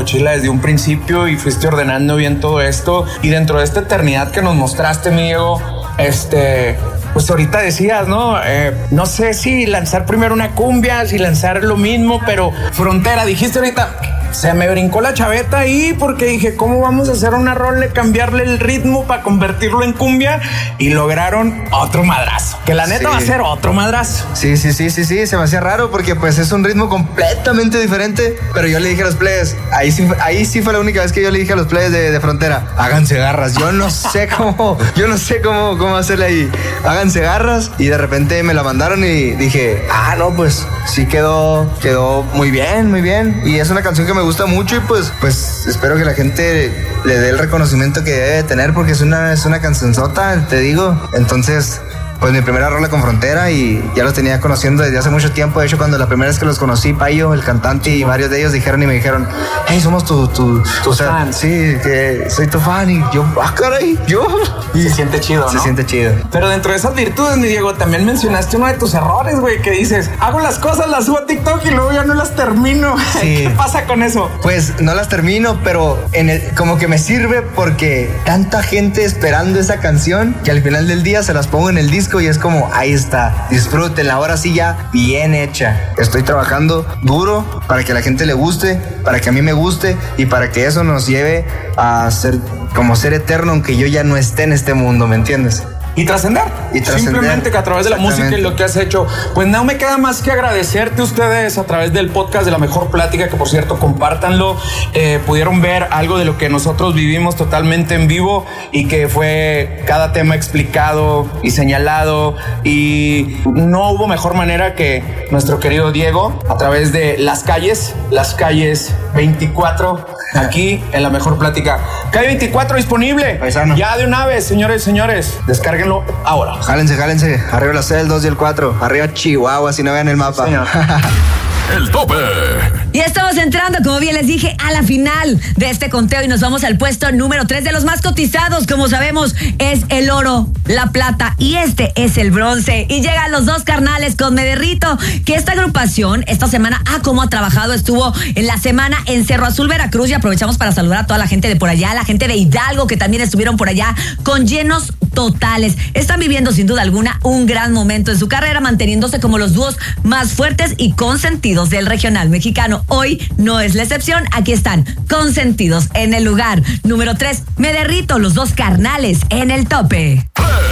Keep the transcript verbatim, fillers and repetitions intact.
mochila desde un principio y fuiste ordenando bien todo esto. Y dentro de esta eternidad que nos mostraste, mi Diego, este... pues ahorita decías, ¿no? Eh, no sé si lanzar primero una cumbia, si lanzar lo mismo, pero Frontera, dijiste ahorita, se me brincó la chaveta ahí porque dije, ¿cómo vamos a hacer una rola, cambiarle el ritmo para convertirlo en cumbia? Y lograron otro madrazo, que la neta sí va a ser otro madrazo. Sí, sí, sí, sí, sí, se me hacía raro porque pues es un ritmo completamente diferente, pero yo le dije a los players, ahí sí, ahí sí fue la única vez que yo le dije a los players de, de Frontera, háganse garras, yo no sé cómo, yo no sé cómo, cómo hacerle ahí, háganse garras, y de repente me la mandaron y dije, ah, no, pues sí quedó, quedó muy bien, muy bien, y es una canción que me gusta mucho y pues, pues espero que la gente le dé el reconocimiento que debe tener porque es una, es una cancionzota, te digo. Entonces, pues mi primera rola con Frontera y ya los tenía conociendo desde hace mucho tiempo. De hecho, cuando la primera vez que los conocí, Payo, el cantante, y varios de ellos dijeron y me dijeron, hey, somos tu, tu, tu o sea, fan. Sí, que soy tu fan. Y yo, ah, caray, yo. Y se siente chido, ¿no? Se siente chido. Pero dentro de esas virtudes, mi Diego, también mencionaste uno de tus errores, güey, que dices, hago las cosas, las subo a TikTok y luego ya no las termino. Sí. ¿Qué pasa con eso? Pues no las termino, pero en el, como que me sirve porque tanta gente esperando esa canción que al final del día se las pongo en el disco y es como, ahí está, disfrútenla, ahora sí ya bien hecha. Estoy trabajando duro para que a la gente le guste, para que a mí me guste y para que eso nos lleve a ser como ser eterno aunque yo ya no esté en este mundo, ¿me entiendes? Y trascender. Y trascender. Simplemente que a través de la música y lo que has hecho, pues no me queda más que agradecerte a ustedes a través del podcast de La Mejor Plática, que por cierto, compártanlo. Eh, pudieron ver algo de lo que nosotros vivimos totalmente en vivo y que fue cada tema explicado y señalado. Y no hubo mejor manera que nuestro querido Diego, a través de las calles, las calles veinticuatro, aquí en La Mejor Plática. Calle veinticuatro disponible. Paisano. Ya de una vez, señores y señores. Descarguen ahora. Jálense, jálense. Arriba la C, el dos y el cuatro. Arriba Chihuahua, si no vean el mapa. Señor. El tope. Y estamos entrando, como bien les dije, a la final de este conteo y nos vamos al puesto número tres de los más cotizados. Como sabemos, es el oro, la plata y este es el bronce. Y llegan los dos carnales con Me Derrito, que esta agrupación esta semana, ah, cómo ha trabajado, estuvo en la semana en Cerro Azul, Veracruz, y aprovechamos para saludar a toda la gente de por allá, la gente de Hidalgo que también estuvieron por allá con llenos totales. Están viviendo sin duda alguna un gran momento en su carrera, manteniéndose como los dúos más fuertes y consentidos del regional mexicano. Hoy no es la excepción. Aquí están, consentidos en el lugar número tres. Me Derrito, los dos carnales en el tope. ¡Hey!